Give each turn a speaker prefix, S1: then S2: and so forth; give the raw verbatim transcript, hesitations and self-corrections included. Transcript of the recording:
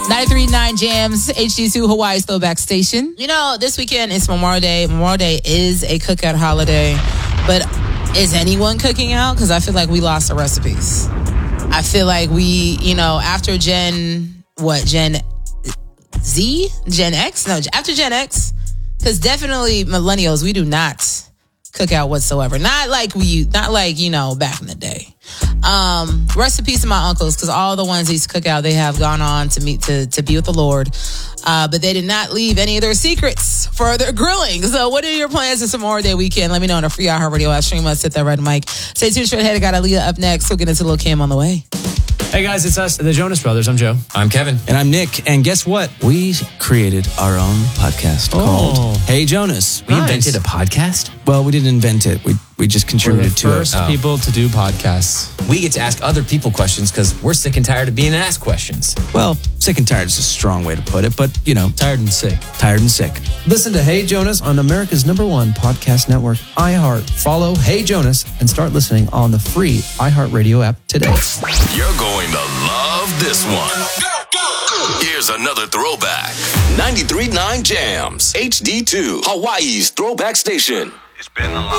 S1: ninety-three point nine Jams, H D two Hawaii's throwback station. You know, this weekend is Memorial Day. Memorial Day is a cookout holiday, but is anyone cooking out? Because I feel like we lost the recipes. I feel like we, you know, after Gen, what, Gen Z? Gen X? No, after Gen X, because definitely millennials, we do not cook out whatsoever. Not like we, not like, you know, back in the day. Um, rest in peace to my uncles, because all the ones that used to cook out, they have gone on to meet to, to be with the Lord. Uh, but they did not leave any of their secrets for their grilling. So what are your plans this Memorial Day weekend? Let me know on a free iHeartRadio app. Stream us, hit that red mic. Stay tuned straight ahead. I got Aaliyah up next. We'll get into Lil' Kim on the way.
S2: Hey guys, it's us, the Jonas Brothers. I'm Joe.
S3: I'm Kevin.
S4: And I'm Nick. And guess what? We created our own podcast
S2: Oh.
S4: called Hey Jonas.
S3: We
S2: Nice.
S3: invented a podcast.
S4: Well, we didn't invent it. We we just
S2: We're the
S4: contributed to
S2: first
S4: it.
S3: Oh.
S2: people to do podcasts.
S3: We get to ask other people questions because we're sick and tired of being asked questions.
S4: Well, sick and tired is a strong way to put it, but, you know,
S2: Tired and sick.
S4: tired and sick.
S5: Listen to Hey Jonas on America's number one podcast network, iHeart. Follow Hey Jonas and start listening on the free iHeartRadio app today.
S6: You're going to love this one. Here's another throwback. ninety-three point nine Jams, H D two, Hawaii's throwback station.
S7: It's been a long